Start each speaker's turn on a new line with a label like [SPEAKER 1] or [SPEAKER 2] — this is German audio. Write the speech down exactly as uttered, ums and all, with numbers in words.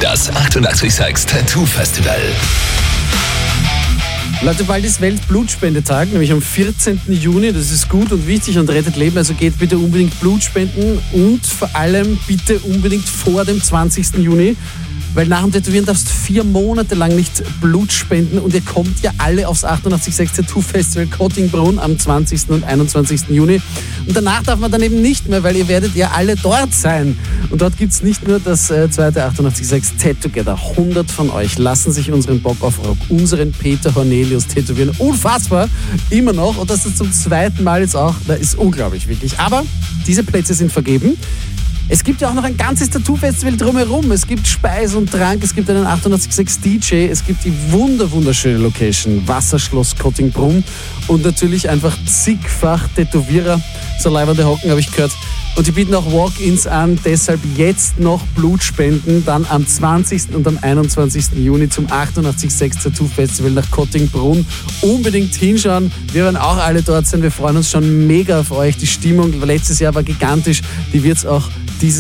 [SPEAKER 1] Das achtundachtzig Komma sechs Tattoo Festival.
[SPEAKER 2] Leute, bald ist Weltblutspendetag, nämlich am vierzehnten Juni. Das ist gut und wichtig und rettet Leben. Also geht bitte unbedingt Blut spenden und vor allem bitte unbedingt vor dem zwanzigsten Juni. Weil nach dem Tätowieren darfst du vier Monate lang nicht Blut spenden und ihr kommt ja alle aufs achtundachtzig Komma sechs Tattoo Festival Kottingbrunn am zwanzigsten und einundzwanzigsten Juni. Und danach darf man dann eben nicht mehr, weil ihr werdet ja alle dort sein. Und dort gibt es nicht nur das äh, zweite achtundachtzig Komma sechs Tattoo-Together. hundert von euch lassen sich unseren Bock auf Rock, unseren Peter Hornelius tätowieren. Unfassbar, immer noch. Und das ist zum zweiten Mal jetzt auch, das ist unglaublich, wirklich. Aber diese Plätze sind vergeben. Es gibt ja auch noch ein ganzes Tattoo-Festival drumherum. Es gibt Speis und Trank, es gibt einen achtundachtzig Komma sechs D J, es gibt die wunder wunderschöne Location Wasserschloss Kottingbrunn und natürlich einfach zigfach Tätowierer. So leibende Hocken, habe ich gehört. Und die bieten auch Walk-ins an, deshalb jetzt noch Blut spenden, dann am zwanzigsten und am einundzwanzigsten Juni zum achtundachtzig Komma sechs Tattoo Festival nach Kottingbrunn. Unbedingt hinschauen, wir werden auch alle dort sein, wir freuen uns schon mega auf euch. Die Stimmung letztes Jahr war gigantisch, die wird es auch dieses